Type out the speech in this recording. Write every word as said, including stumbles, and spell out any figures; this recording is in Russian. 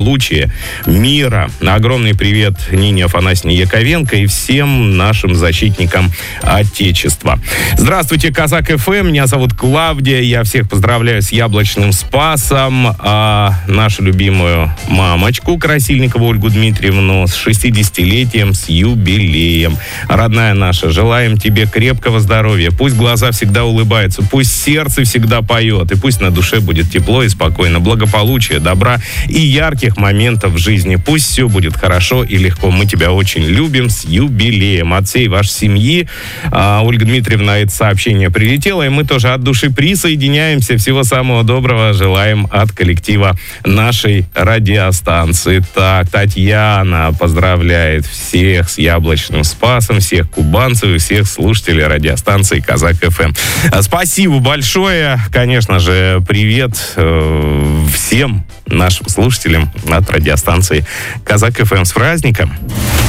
благополучия, мира. Огромный привет Нине Афанасьевне Яковенко и всем нашим защитникам Отечества. Здравствуйте, Казак эф эм. Меня зовут Клавдия. Я всех поздравляю с яблочным Спасом. А нашу любимую мамочку Красильникову Ольгу Дмитриевну с шестидесятилетием, с юбилеем. Родная наша, желаем тебе крепкого здоровья. Пусть глаза всегда улыбаются, пусть сердце всегда поет, и пусть на душе будет тепло и спокойно, благополучия, добра и ярких моментов в жизни. Пусть все будет хорошо и легко. Мы тебя очень любим. С юбилеем. От всей вашей семьи. А, Ольга Дмитриевна, это сообщение прилетело, и мы тоже от души присоединяемся. Всего самого доброго желаем от коллектива нашей радиостанции. Так, Татьяна поздравляет всех с яблочным Спасом, всех кубанцев и всех слушателей радиостанции Казак эф эм. Спасибо большое. Конечно же, привет э, всем нашим слушателям от радиостанции Казак эф эм. С праздником!